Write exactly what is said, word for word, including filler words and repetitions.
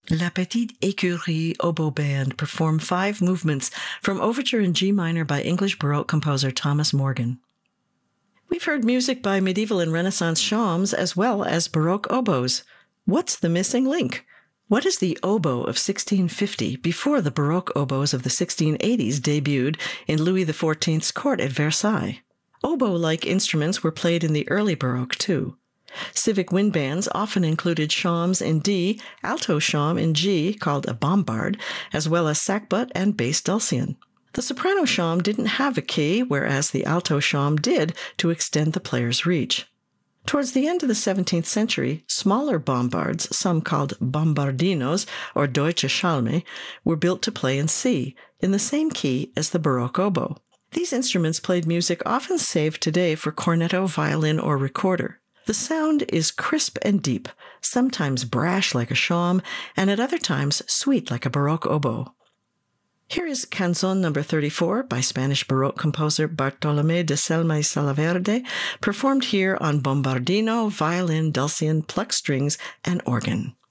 La Petite Écurie Oboe Band perform five movements from Overture in G minor by English Baroque composer Thomas Morgan. We've heard music by medieval and Renaissance shawms as well as Baroque oboes. What's the missing link? What is the oboe of sixteen fifty before the Baroque oboes of the sixteen eighties debuted in Louis the fourteenth's court at Versailles? Oboe-like instruments were played in the early Baroque too. Civic wind bands often included shawms in D, alto shawm in G, called a bombard, as well as sackbut and bass dulcian. The soprano shawm didn't have a key, whereas the alto shawm did to extend the player's reach. Towards the end of the seventeenth century, smaller bombards, some called bombardinos or deutsche Schalme, were built to play in C, in the same key as the Baroque oboe. These instruments played music often saved today for cornetto, violin, or recorder. The sound is crisp and deep, sometimes brash like a shawm, and at other times sweet like a Baroque oboe. Here is Canzone number thirty-four by Spanish Baroque composer Bartolomé de Selma y Salaverde, performed here on bombardino, violin, dulcian, plucked strings, and organ.